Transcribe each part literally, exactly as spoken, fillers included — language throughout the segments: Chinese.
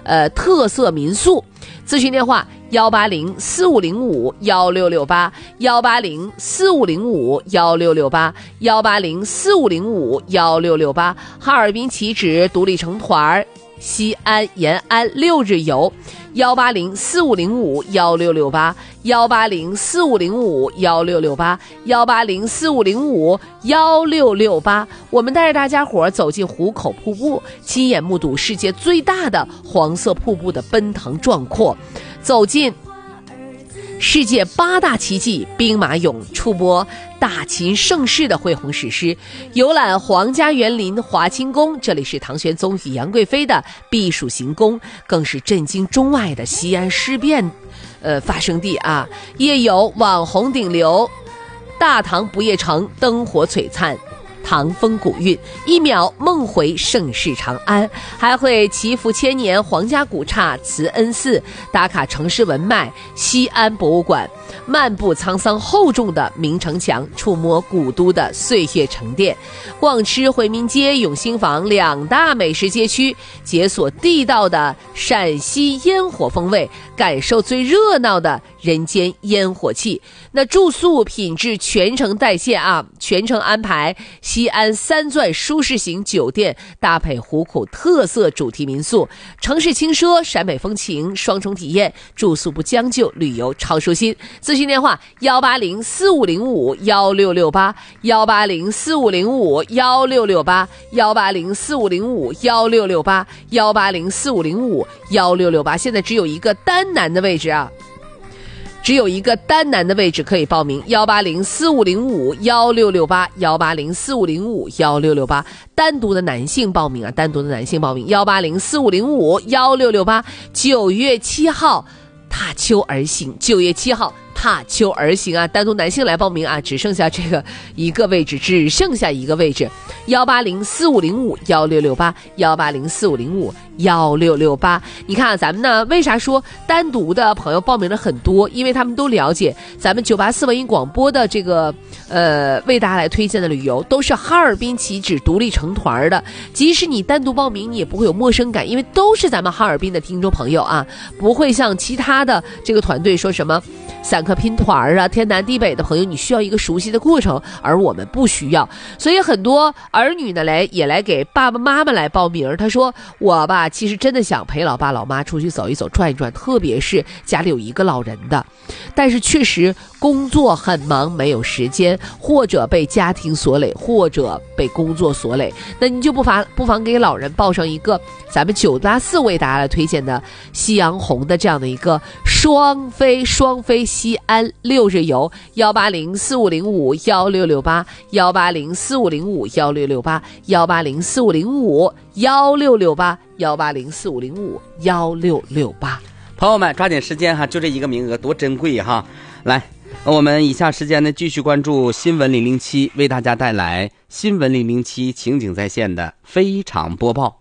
呃特色民宿。咨询电话幺八零四五零五幺六六八幺八零四五零五幺六六八幺八零四五零五幺六六八。哈尔滨起止独立成团，西安延安六日游幺八零四五零五幺六六八幺八零四五零五幺六六八幺八零四五零五幺六六八。我们带着大家伙走进壶口瀑布，亲眼目睹世界最大的黄色瀑布的奔腾壮阔，走进世界八大奇迹兵马俑，触摸大秦盛世的恢宏史诗，游览皇家园林华清宫，这里是唐玄宗与杨贵妃的避暑行宫，更是震惊中外的西安事变呃发生地啊！夜游网红顶流大唐不夜城，灯火璀璨，唐风古韵，一秒梦回盛世长安。还会祈福千年皇家古刹慈恩寺，打卡城市文脉西安博物馆，漫步沧桑厚重的明城墙，触摸古都的岁月沉淀，逛吃回民街永兴坊两大美食街区，解锁地道的陕西烟火风味，感受最热闹的人间烟火气。那住宿品质全程在线啊，全程安排西安三钻舒适型酒店，搭配壶口特色主题民宿，城市轻奢陕北风情双重体验，住宿不将就，旅游超舒心。咨询电话幺八零四五零五幺六六八幺八零四五零五幺六六八幺八零四五零五幺六六八幺八零四五零五幺六六八。现在只有一个单男的位置啊，只有一个单男的位置可以报名，幺八零四五零五幺六六八幺八零四五零五幺六六八。单独的男性报名啊，单独的男性报名幺八零四五零五幺六六八。九月七号踏秋而行，九月七号踏秋而行啊，单独男性来报名啊，只剩下这个一个位置，只剩下一个位置，幺八零四五零五幺六六八幺八零四五零五幺六六八。你看、啊、咱们呢，为啥说单独的朋友报名了很多？因为他们都了解咱们九八四文艺广播的这个呃为大家来推荐的旅游都是哈尔滨起止独立成团的，即使你单独报名你也不会有陌生感，因为都是咱们哈尔滨的听众朋友啊，不会像其他的这个团队说什么散客拼团啊，天南地北的朋友你需要一个熟悉的过程，而我们不需要。所以很多儿女呢来也来给爸爸妈妈来报名，他说我吧其实真的想陪老爸老妈出去走一走转一转，特别是家里有一个老人的，但是确实工作很忙没有时间，或者被家庭所累，或者被工作所累，那你就不妨不妨给老人报上一个咱们九八四为大家来推荐的夕阳红的这样的一个双飞双飞西安六日游，幺八零四五零五幺六六八幺八零四五零五幺六六八幺八零四五零五幺六六八幺八零四五零五幺六六八。 朋友们抓紧时间哈，就这一个名额多珍贵哈！来，我们以下时间呢继续关注新闻零零七，为大家带来新闻零零七情景在线的非常播报。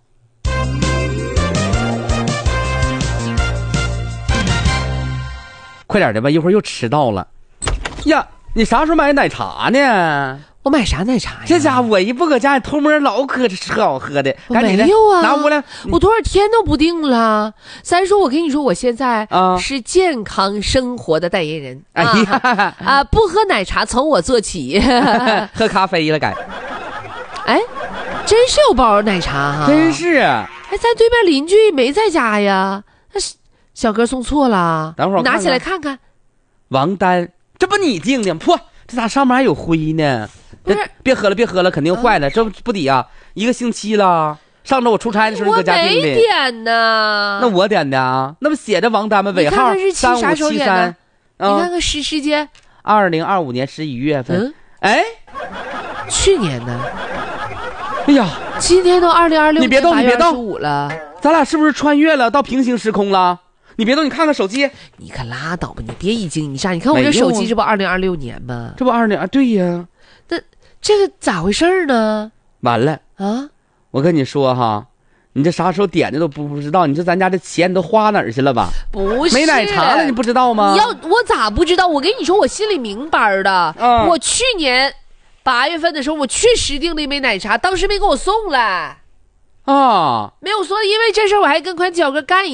快点的吧，一会儿又迟到了。呀，你啥时候买奶茶呢？ 我买啥奶茶呀？ 这家伙我一不搁家，偷摸老可吃好喝的。赶紧的， 没有啊， 拿屋来。 我多少天都不定了。咱说，我跟你说，我现在啊是健康生活的代言人。 哎呀啊，啊不喝奶茶从我做起。 喝咖啡了该。 哎，真是有包奶茶哈、啊！ 真是。哎， 咱对面邻居没在家呀，那是小哥送错了。 等会儿我看看拿起来看看。 王丹，这不你订的？噗，这咋上面还有灰呢？ 不是， 别喝了，别喝了，肯定坏了。嗯、这不抵啊，一个星期了。上周我出差的时候，你搁家订的。 我没点呢。 那我点的啊，那不写着王丹吗？尾号三五七三。 你看看时时间， 二零二五年十一月份。嗯，哎， 去年呢？ 哎呀， 今天都二零二六年八月二十五了， 咱俩是不是穿越了到平行时空了？你别动，你看看手机。 你可拉倒吧，你别一惊一乍。你看我这手机，这不二零二六年吗？ 这不二零啊？对呀。 那这个咋回事呢？ 完了啊！ 我跟你说哈，你这啥时候点的都不不知道，你说咱家这钱都花哪儿去了吧？ 不是， 没奶茶了，你不知道吗？ 你要我咋不知道？我跟你说，我心里明白的。嗯、我去年八月份的时候，我确实订了一杯奶茶，当时没给我送来。 啊， 没有说，因为这事儿我还跟宽小哥干一